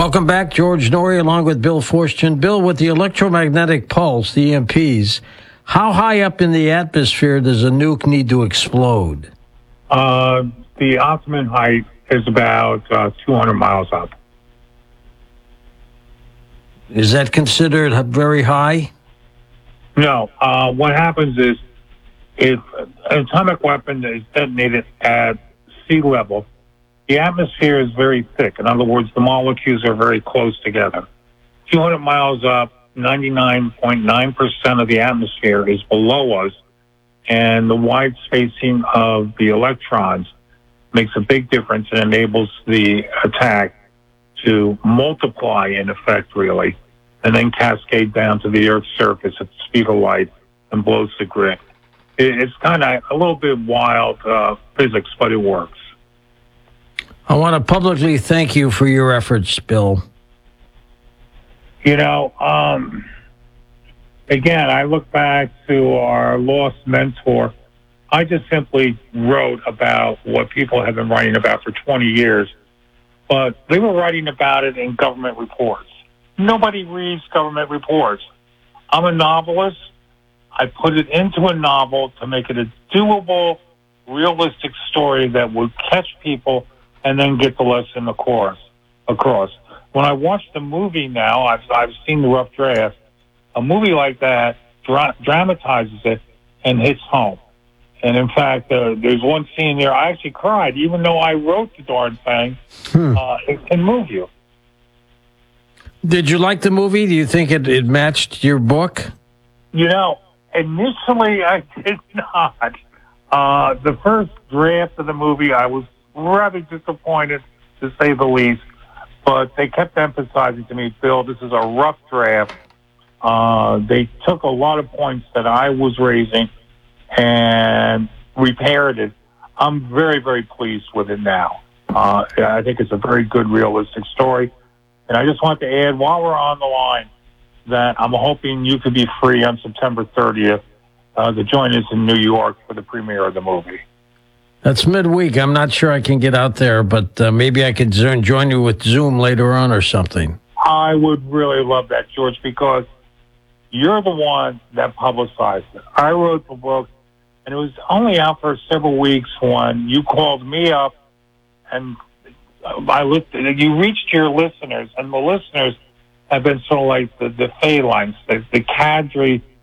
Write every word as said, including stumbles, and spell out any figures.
Welcome back, George Noory, along with Bill Forstchen. Bill, with the electromagnetic pulse, the E M Ps, how high up in the atmosphere does a nuke need to explode? Uh, the optimum height is about uh, two hundred miles up. Is that considered very high? No. Uh, what happens is if an atomic weapon is detonated at sea level, the atmosphere is very thick. In other words, the molecules are very close together. two hundred miles up, ninety-nine point nine percent of the atmosphere is below us, and the wide spacing of the electrons makes a big difference and enables the attack to multiply in effect, really, and then cascade down to the Earth's surface at the speed of light and blows the grid. It's kind of a little bit wild uh, physics, but it works. I want to publicly thank you for your efforts, Bill. You know, um, again, I look back to our lost mentor. I just simply wrote about what people have been writing about for twenty years, but they were writing about it in government reports. Nobody reads government reports. I'm a novelist. I put it into a novel to make it a doable, realistic story that would catch people and then get the lesson across. across. When I watch the movie now, I've, I've seen the rough draft. A movie like that dra- dramatizes it and hits home. And in fact, uh, there's one scene there I actually cried, even though I wrote the darn thing. Hmm. Uh, it can move you. Did you like the movie? Do you think it, it matched your book? You know, initially I did not. Uh, the first draft of the movie, I was rather disappointed, to say the least. But they kept emphasizing to me, Bill, this is a rough draft. Uh, they took a lot of points that I was raising and repaired it. I'm very, very pleased with it now. Uh, I think it's a very good, realistic story. And I just want to add, while we're on the line, that I'm hoping you could be free on September thirtieth uh, to join us in New York for the premiere of the movie. That's midweek. I'm not sure I can get out there, but uh, maybe I could join you with Zoom later on or something. I would really love that, George, because you're the one that publicized it. I wrote the book, and it was only out for several weeks when you called me up, and I listened, you reached your listeners, and the listeners have been sort of like the, the phalanx, the, the cadre